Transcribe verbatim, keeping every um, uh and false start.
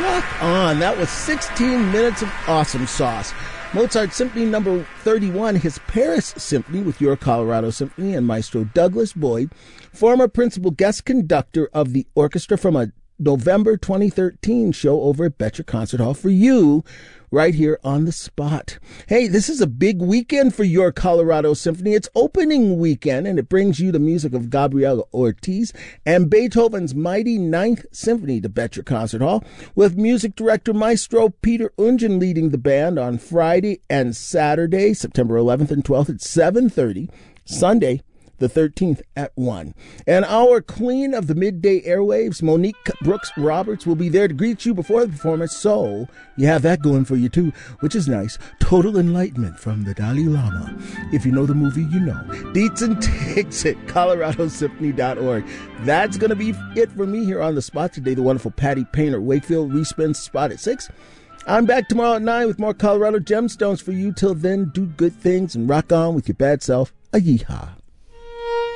Rock on. That was sixteen minutes of awesome sauce. Mozart Symphony number thirty-one, his Paris Symphony with Your Colorado Symphony and Maestro Douglas Boyd, former principal guest conductor of the orchestra from a November twenty thirteen show over at Betcher Concert Hall for you right here on the spot. Hey, this is a big weekend for Your Colorado Symphony. It's opening weekend, and it brings you the music of Gabriel Ortiz and Beethoven's mighty Ninth Symphony to Betcher Concert Hall, with music director Maestro Peter Ungen leading the band on Friday and Saturday, September eleventh and twelfth at seven thirty, Sunday the thirteenth at one. And our queen of the midday airwaves, Monique Brooks Roberts, will be there to greet you before the performance, so you have that going for you too, which is nice. Total enlightenment from the Dalai Lama. If you know the movie, you know. Deets and tickets at colorado symphony dot org. That's going to be it for me here on the spot today. The wonderful Patty Painter Wakefield respins spot at six. I'm back tomorrow at nine with more Colorado Gemstones for you. Till then, do good things and rock on with your bad self. A yeehaw.